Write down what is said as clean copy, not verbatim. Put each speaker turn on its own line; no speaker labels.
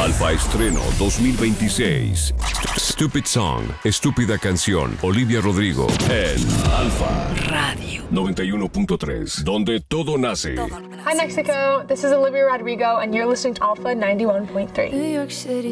Alfa Estreno 2026. Stupid Song, Estúpida Canción. Olivia Rodrigo en Alfa Radio 91.3, donde todo nace.
Hi Mexico, this is Olivia Rodrigo and you're listening to Alpha 91.3.
New York City